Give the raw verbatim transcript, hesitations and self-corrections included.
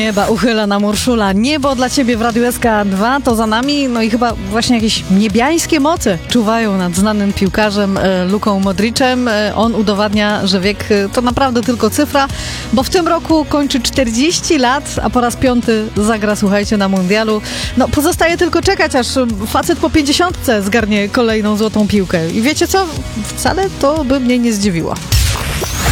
nieba uchylona Urszula. Niebo dla ciebie w Radiu S K dwa to za nami, no i chyba właśnie jakieś niebiańskie moce czuwają nad znanym piłkarzem e, Luką Modricem. E, on udowadnia, że wiek e, to naprawdę tylko cyfra, bo w tym roku kończy czterdzieści lat, a po raz piąty zagra, słuchajcie, na mundialu. No pozostaje tylko czekać, aż facet po pięćdziesiątce zgarnie kolejną złotą piłkę. I wiecie co? Wcale to by mnie nie zdziwiło.